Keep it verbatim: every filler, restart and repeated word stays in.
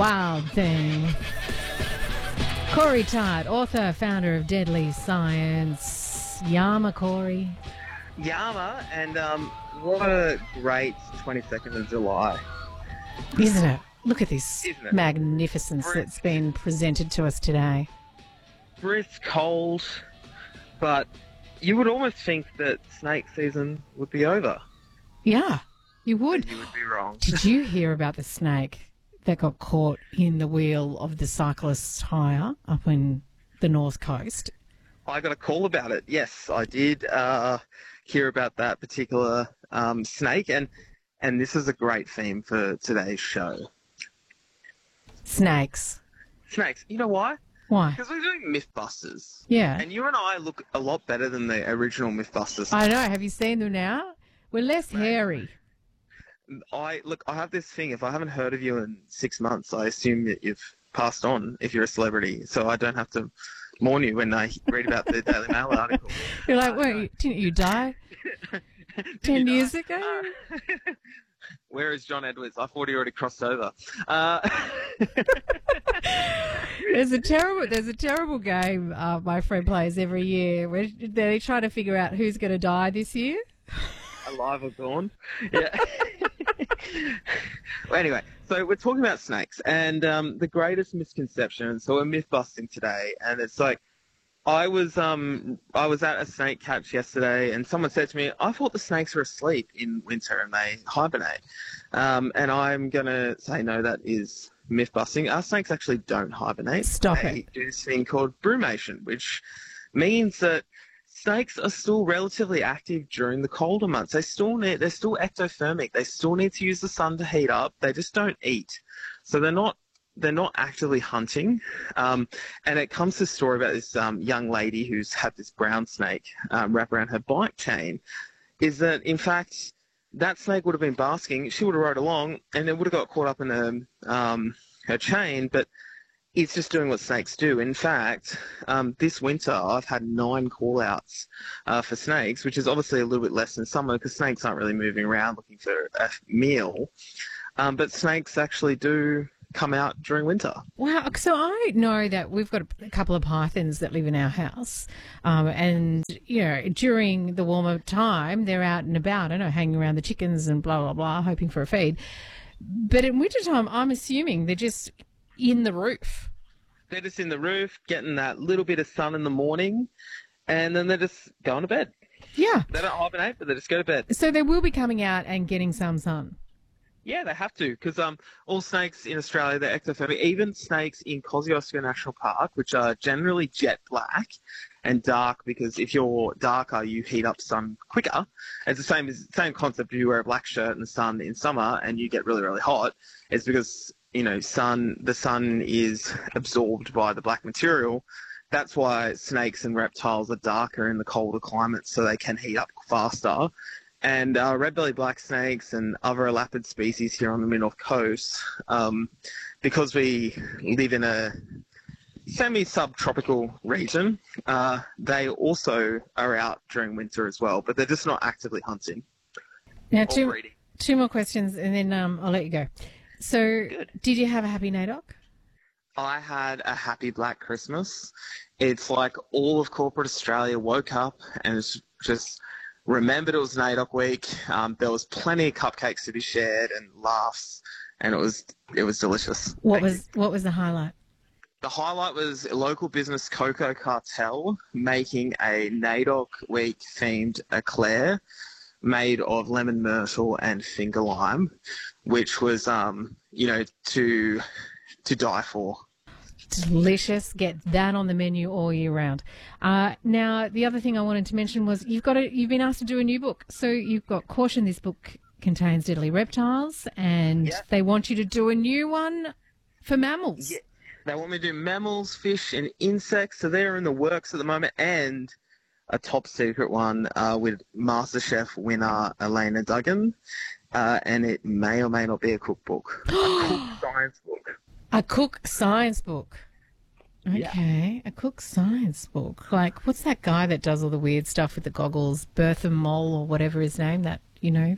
Wild Thing. Corey Todd, author, founder of Deadly Science. Yama, Corey. Yama, and um, what a great twenty-second of July. Isn't it? Look at this Isn't it? magnificence Brisk. that's been presented to us today. Brisk, cold, but you would almost think that snake season would be over. Yeah, you would. You would be wrong. Did you hear about the snake that got caught in the wheel of the cyclist's tyre up in the North Coast? I got a call about it. Yes, I did uh, hear about that particular um, snake, and and this is a great theme for today's show. Snakes. Snakes. You know why? Why? Because we're doing Mythbusters. Yeah. And you and I look a lot better than the original Mythbusters. I know. Have you seen them now? We're less Mate. hairy. I look. I have this thing. If I haven't heard of you in six months, I assume that you've passed on. If you're a celebrity, so I don't have to mourn you when I read about the Daily Mail article. You're like, wait, didn't you die ten You years know, ago? uh, where is John Edwards? I thought he already crossed over. Uh, There's a terrible, there's a terrible game uh, my friend plays every year where they try to figure out who's going to die this year. alive or gone. Yeah. Well, anyway, so we're talking about snakes and um, the greatest misconception. So we're myth busting today, and it's like I was um I was at a snake catch yesterday, and someone said to me, "I thought the snakes were asleep in winter and they hibernate." Um, and I'm gonna say no, that is myth busting. Our snakes actually don't hibernate. Stop they it. do this thing called brumation, which means that snakes are still relatively active during the colder months. They still need, they're still ectothermic. They still need to use the sun to heat up. They just don't eat. So they're not they're not actively hunting. Um, and it comes to a story about this um, young lady who's had this brown snake um, wrap around her bike chain, is that, in fact, that snake would have been basking. She would have rode along and it would have got caught up in her, um, her chain, but it's just doing what snakes do. In fact, um, this winter I've had nine call-outs uh, for snakes, which is obviously a little bit less than summer because snakes aren't really moving around looking for a meal. Um, but snakes actually do come out during winter. Wow. So I know that we've got a couple of pythons that live in our house. Um, and, you know, during the warmer time, they're out and about, I know, hanging around the chickens and blah, blah, blah, hoping for a feed. But in wintertime, I'm assuming they're just in the roof. They're just in the roof, getting that little bit of sun in the morning, and then they're just going to bed. Yeah. They don't hibernate, but they just go to bed. So they will be coming out and getting some sun. Yeah, they have to, because um, all snakes in Australia, they're ectothermic. Even snakes in Kosciuszko National Park, which are generally jet black and dark, because if you're darker, you heat up sun quicker. It's the same as same concept. If you wear a black shirt in the sun in summer and you get really, really hot, it's because, you know, sun the sun is absorbed by the black material. That's why snakes and reptiles are darker in the colder climates, so they can heat up faster. And uh, red-bellied black snakes and other elapid species here on the mid-north coast, um, because we live in a semi-subtropical region, uh, they also are out during winter as well, but they're just not actively hunting Now, or two, breeding. two more questions and then um, I'll let you go. So Good. did you have a happy NAIDOC? I had a happy Black Christmas. It's like all of corporate Australia woke up and it's just remembered it was NAIDOC week. Um, there was plenty of cupcakes to be shared and laughs, and it was it was delicious. What Thank was you. what was the highlight? The highlight was a local business, Cocoa Cartel, making a NAIDOC week themed eclair made of lemon myrtle and finger lime, which was um you know to to die for. Delicious. Get that on the menu all year round. Uh, now, the other thing I wanted to mention was you've got a, you've been asked to do a new book. So you've got Caution, this book contains deadly reptiles, and Yeah. they want you to do a new one for mammals. Yeah. They want me to do mammals, fish, and insects, so they're in the works at the moment, and a top secret one uh, with MasterChef winner Elena Duggan, uh, and it may or may not be a cookbook, a cook science book. A cook science book. Yeah. Okay, a cook science book. Like, what's that guy that does all the weird stuff with the goggles? Bertha Moll or whatever his name, that, you know,